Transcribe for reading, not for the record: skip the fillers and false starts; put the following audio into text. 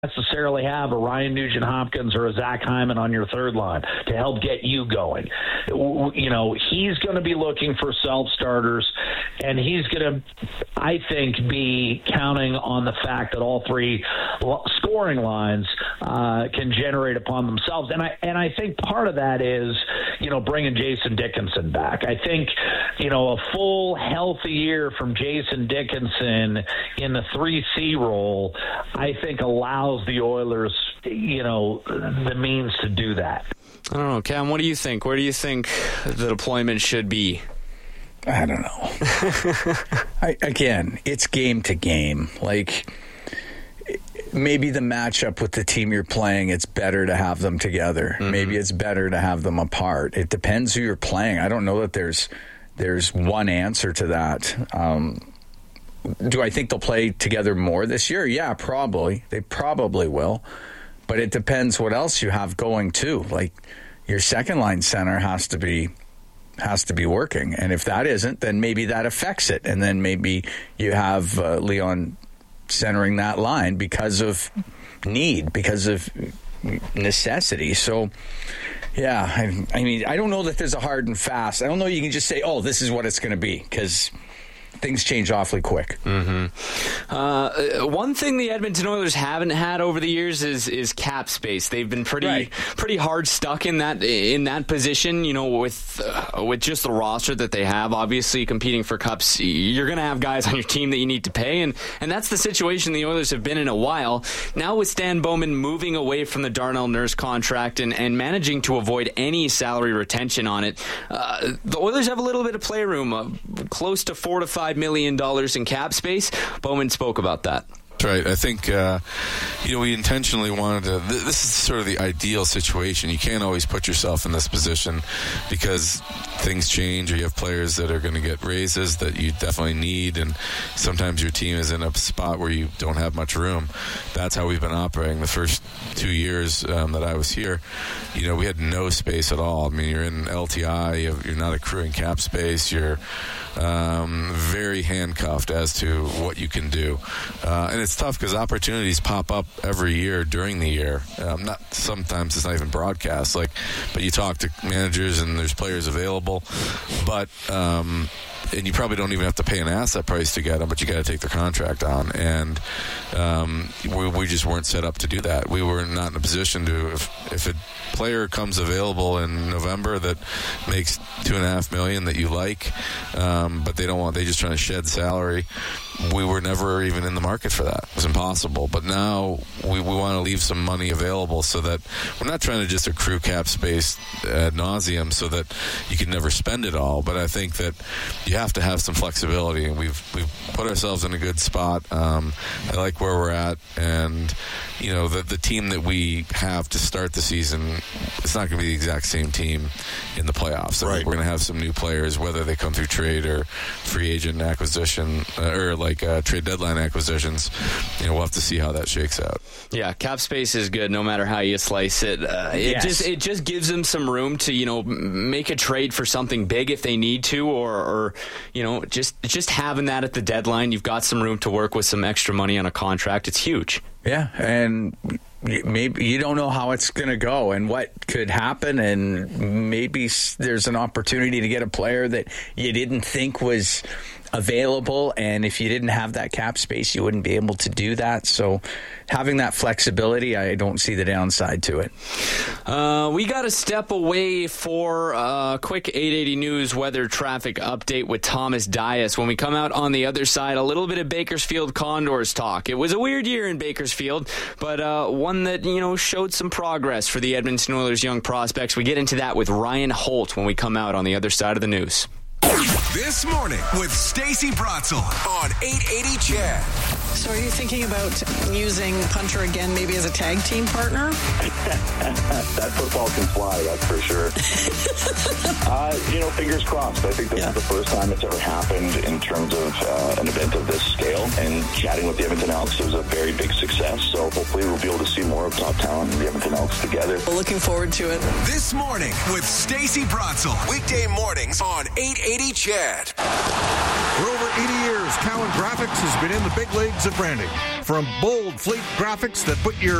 necessarily have a Ryan Nugent-Hopkins or a Zach Hyman on your third line to help get you going. He's going to be looking for self-starters, and he's going to, I think, be counting on the fact that all three scoring lines can generate upon themselves. And I think part of that is, bringing Jason Dickinson back. I think, a full, healthy year from Jason Dickinson in the 3C role, I think allows the Oilers, the means to do that. I don't know, Cam, what do you think? Where do you think the deployment should be? I don't know. Again, it's game to game. Like, maybe the matchup with the team you're playing, it's better to have them together. Mm-hmm. Maybe it's better to have them apart. It depends who you're playing. I don't know that there's one answer to that. Do I think they'll play together more this year? Yeah, probably. They probably will. But it depends what else you have going too. Like, your second line center has to be working. And if that isn't, then maybe that affects it. And then maybe you have Leon centering that line because of need, because of necessity. So, yeah, I mean, I don't know that there's a hard and fast. I don't know you can just say, oh, this is what it's going to be, because things change awfully quick. Mm-hmm. One thing the Edmonton Oilers haven't had over the years is cap space. They've been pretty hard stuck in that position. With just the roster that they have, obviously competing for cups, you're going to have guys on your team that you need to pay, and that's the situation the Oilers have been in a while. Now with Stan Bowman moving away from the Darnell Nurse contract and managing to avoid any salary retention on it, the Oilers have a little bit of playroom, close to $4 to $5 million in cap space. Bowman spoke about that. Right. I think, we intentionally wanted to. This is sort of the ideal situation. You can't always put yourself in this position because things change, or you have players that are going to get raises that you definitely need, and sometimes your team is in a spot where you don't have much room. That's how we've been operating the first 2 years that I was here. We had no space at all. I mean, you're in LTI, you're not accruing cap space, you're very handcuffed as to what you can do. And it's tough because opportunities pop up every year during the year. Sometimes it's not even broadcast, but you talk to managers and there's players available, but and you probably don't even have to pay an asset price to get them, but you got to take the contract on. And we just weren't set up to do that. We were not in a position to, if a player comes available in November that makes $2.5 million that you like, but they just trying to shed salary. We were never even in the market for that. It was impossible. But now we want to leave some money available so that we're not trying to just accrue cap space ad nauseum so that you can never spend it all. But I think that you have to have some flexibility, and we've put ourselves in a good spot. I like where we're at, and the team that we have to start the season, it's not going to be the exact same team in the playoffs. I think we're going to have some new players, whether they come through trade or free agent acquisition or trade deadline acquisitions. We'll have to see how that shakes out. Yeah, cap space is good no matter how you slice it. It just gives them some room to make a trade for something big if they need to, or just having that at the deadline. You've got some room to work with some extra money on a contract. It's huge. Yeah, and maybe you don't know how it's going to go and what could happen, and maybe there's an opportunity to get a player that you didn't think was available, and if you didn't have that cap space, you wouldn't be able to do that. So having that flexibility, I don't see the downside to it. We got to step away for a quick 880 News weather traffic update with Thomas Dias. When we come out on the other side, a little bit of Bakersfield Condors talk. It was a weird year in Bakersfield, but one that showed some progress for the Edmonton Oilers' young prospects. We get into that with Ryan Holt when we come out on the other side of the news. This morning with Stacey Bratzel on 880 CHED. So are you thinking about using Punter again maybe as a tag team partner? That football can fly, that's for sure. Fingers crossed. I think this is the first time it's ever happened in terms of an event of this scale. And chatting with the Edmonton Elks, it was a very big success. So hopefully we'll be able to see more of top talent and the Edmonton Elks together. We're looking forward to it. This morning with Stacey Bratzel. Weekday mornings on 880 CHED. For over 80 years, Cowan Graphics has been in the big leagues of branding. From bold, fleet graphics that put your